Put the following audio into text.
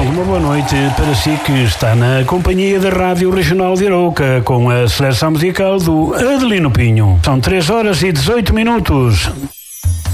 uma boa noite para si que está na companhia da Rádio Regional de Arouca com a seleção musical do Adelino Pinho. São 3 horas e 18 minutos.